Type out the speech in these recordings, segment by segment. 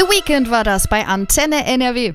The Weeknd war das bei Antenne NRW.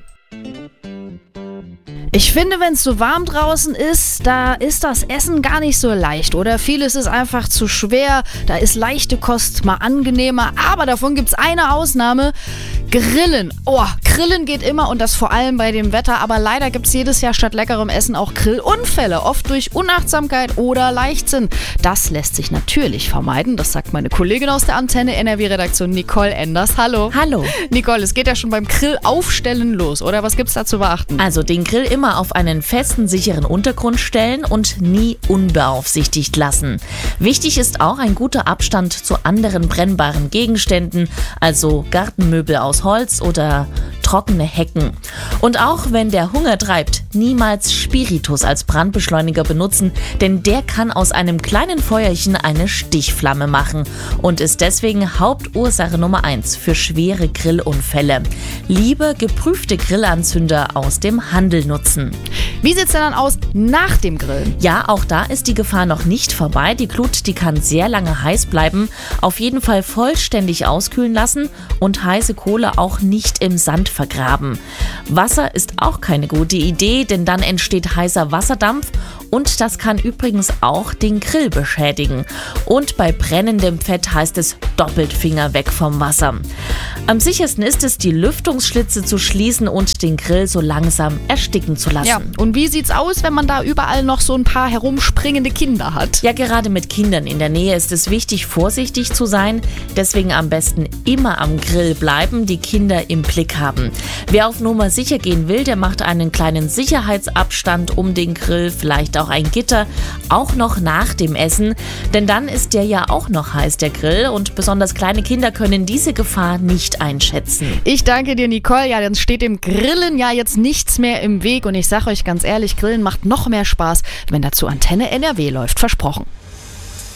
Ich finde, wenn es so warm draußen ist, da ist das Essen gar nicht so leicht, oder? Vieles ist einfach zu schwer, da ist leichte Kost mal angenehmer, aber davon gibt's eine Ausnahme: Grillen. Oh, Grillen geht immer und das vor allem bei dem Wetter, aber leider gibt's jedes Jahr statt leckerem Essen auch Grillunfälle, oft durch Unachtsamkeit oder Leichtsinn. Das lässt sich natürlich vermeiden, das sagt meine Kollegin aus der Antenne NRW-Redaktion Nicole Enders. Hallo. Hallo. Nicole, es geht ja schon beim Grillaufstellen los, oder? Was gibt's da zu beachten? Also den Grill immer auf einen festen, sicheren Untergrund stellen und nie unbeaufsichtigt lassen. Wichtig ist auch ein guter Abstand zu anderen brennbaren Gegenständen, also Gartenmöbel aus Holz oder trockene Hecken. Und auch wenn der Hunger treibt, niemals Spiritus als Brandbeschleuniger benutzen, denn der kann aus einem kleinen Feuerchen eine Stichflamme machen und ist deswegen Hauptursache Nummer 1 für schwere Grillunfälle. Lieber geprüfte Grillanzünder aus dem Handel nutzen. Wie sieht's denn dann aus nach dem Grillen? Ja, auch da ist die Gefahr noch nicht vorbei. Die Glut, die kann sehr lange heiß bleiben. Auf jeden Fall vollständig auskühlen lassen und heiße Kohle auch nicht im Sand vergraben. Wasser ist auch keine gute Idee, denn dann entsteht heißer Wasserdampf und das kann übrigens auch den Grill beschädigen. Und bei brennendem Fett heißt es doppelt Finger weg vom Wasser. Am sichersten ist es, die Lüftungsschlitze zu schließen und den Grill so langsam ersticken zu lassen. Ja, und wie sieht's aus, wenn man da überall noch so ein paar herumspringende Kinder hat? Ja, gerade mit Kindern in der Nähe ist es wichtig, vorsichtig zu sein. Deswegen am besten immer am Grill bleiben, die Kinder im Blick haben. Wer auf Nummer sicher gehen will, der macht einen kleinen Sicherheitsabstand um den Grill, vielleicht auch ein Gitter, auch noch nach dem Essen. Denn dann ist der ja auch noch heiß, der Grill. Und besonders kleine Kinder können diese Gefahr nicht einschätzen. Ich danke dir, Nicole. Ja, dann steht dem Grillen ja jetzt nichts mehr im Weg. Und ich sage euch ganz ehrlich, Grillen macht noch mehr Spaß, wenn dazu Antenne NRW läuft. Versprochen.